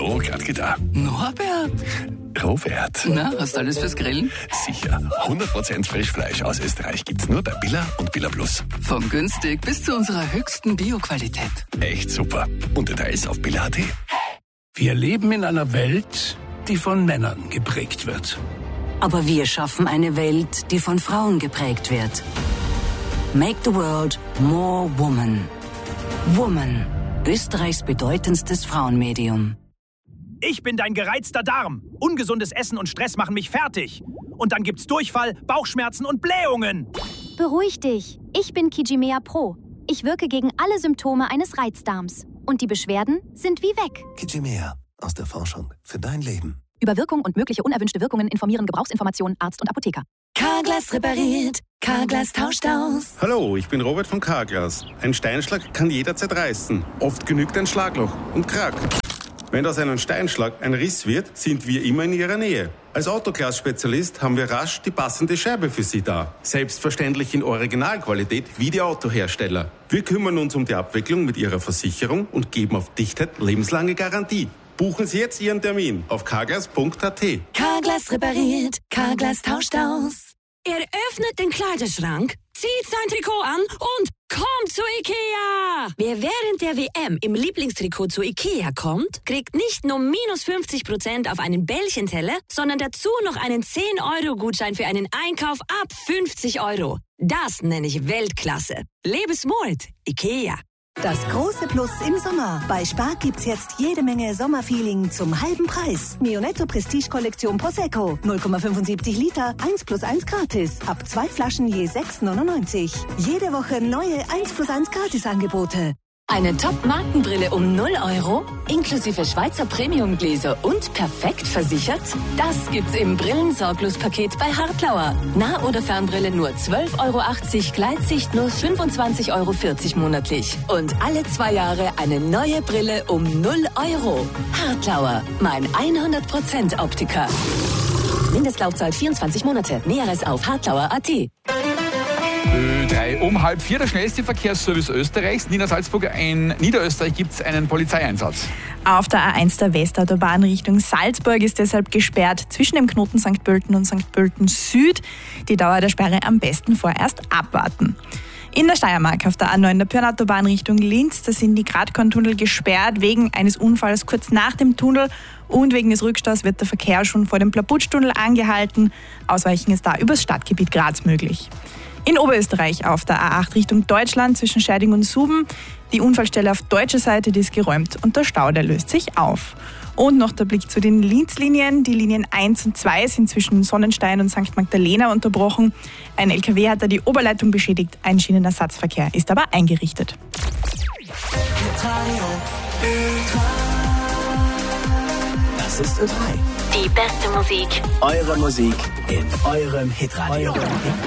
Hallo, grad da. Norbert? Robert. Na, hast du alles fürs Grillen? Sicher. 100% Frischfleisch aus Österreich gibt's nur bei Billa und Billa Plus. Von günstig bis zu unserer höchsten Bioqualität. Echt super. Und Details auf billa.at. Wir leben in einer Welt, die von Männern geprägt wird. Aber wir schaffen eine Welt, die von Frauen geprägt wird. Make the world more woman. Woman. Österreichs bedeutendstes Frauenmedium. Ich bin dein gereizter Darm. Ungesundes Essen und Stress machen mich fertig. Und dann gibt's Durchfall, Bauchschmerzen und Blähungen. Beruhig dich. Ich bin Kijimea Pro. Ich wirke gegen alle Symptome eines Reizdarms. Und die Beschwerden sind wie weg. Kijimea. Aus der Forschung für dein Leben. Über Wirkung und mögliche unerwünschte Wirkungen informieren Gebrauchsinformationen Arzt und Apotheker. Carglass repariert. Carglass tauscht aus. Hallo, ich bin Robert von Carglass. Ein Steinschlag kann jederzeit reißen. Oft genügt ein Schlagloch und Krack. Wenn aus einem Steinschlag ein Riss wird, sind wir immer in Ihrer Nähe. Als Autoglas-Spezialist haben wir rasch die passende Scheibe für Sie da. Selbstverständlich in Originalqualität wie die Autohersteller. Wir kümmern uns um die Abwicklung mit Ihrer Versicherung und geben auf Dichtheit lebenslange Garantie. Buchen Sie jetzt Ihren Termin auf carglass.at. Carglass repariert. Carglass tauscht aus. Er öffnet den Kleiderschrank, zieht sein Trikot an und kommt zu Ikea. Wer während der WM im Lieblingstrikot zu Ikea kommt, kriegt nicht nur minus 50% auf einen Bällchenteller, sondern dazu noch einen 10-Euro-Gutschein für einen Einkauf ab 50 Euro. Das nenne ich Weltklasse. Lebe smart. Ikea. Das große Plus im Sommer. Bei Spar gibt's jetzt jede Menge Sommerfeeling zum halben Preis. Mionetto Prestige Kollektion Prosecco. 0,75 Liter, 1+1 gratis. Ab 2 Flaschen je 6,99. Jede Woche neue 1+1 Gratisangebote. Eine Top-Markenbrille um 0 Euro, inklusive Schweizer Premium-Gläser und perfekt versichert? Das gibt's im Brillensorglos-Paket bei Hartlauer. Nah- oder Fernbrille nur 12,80 Euro, Gleitsicht nur 25,40 Euro monatlich. Und alle 2 Jahre eine neue Brille um 0 Euro. Hartlauer, mein 100% Optiker. Mindestlaufzeit 24 Monate. Näheres auf hartlauer.at. Ö3 um 3:30, der schnellste Verkehrsservice Österreichs. Nina Salzburger, in Niederösterreich gibt es einen Polizeieinsatz. Auf der A1 der Westautobahn Richtung Salzburg ist deshalb gesperrt zwischen dem Knoten St. Pölten und St. Pölten Süd. Die Dauer der Sperre am besten vorerst abwarten. In der Steiermark auf der A9 der Pyrnautobahn Richtung Linz, da sind die Gratkorntunnel gesperrt wegen eines Unfalls kurz nach dem Tunnel und wegen des Rückstaus wird der Verkehr schon vor dem Plaputschtunnel angehalten. Ausweichen ist da übers Stadtgebiet Graz möglich. In Oberösterreich auf der A8 Richtung Deutschland zwischen Schärding und Suben. Die Unfallstelle auf deutscher Seite, die ist geräumt und der Stau, der löst sich auf. Und noch der Blick zu den Linz-Linien. Die Linien 1 und 2 sind zwischen Sonnenstein und St. Magdalena unterbrochen. Ein LKW hat da die Oberleitung beschädigt. Ein Schienenersatzverkehr ist aber eingerichtet. Das ist Ö3. Die beste Musik. Eure Musik in eurem Hitradio.